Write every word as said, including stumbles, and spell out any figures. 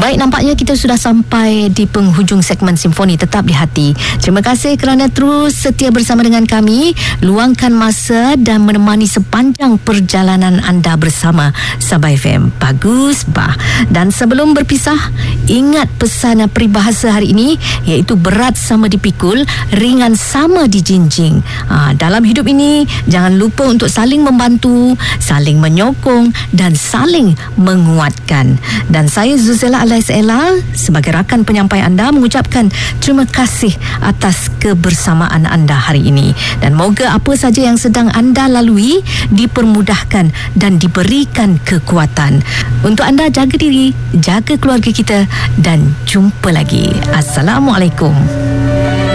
Baik, nampaknya kita sudah sampai di penghujung segmen Simfoni Tetap di Hati. Terima kasih kerana terus setia bersama dengan kami, luangkan masa dan menemani sepanjang perjalanan anda bersama Sabah F M. Bagus, bah. Dan sebelum berpisah, ingat pesan peribahasa hari ini, iaitu berat sama dipikul, ringan sama dijinjing. Ha, dalam hidup ini, jangan lupa untuk saling membantu, saling menyokong dan saling menguatkan. Dan saya Zuzela Alais Ella sebagai rakan penyampai anda mengucapkan terima kasih atas kebersamaan anda hari ini, dan moga apa saja yang sedang anda lalui dipermudahkan dan diberikan kekuatan. Untuk anda, jaga diri, jaga keluarga kita, dan jumpa lagi. Assalamualaikum.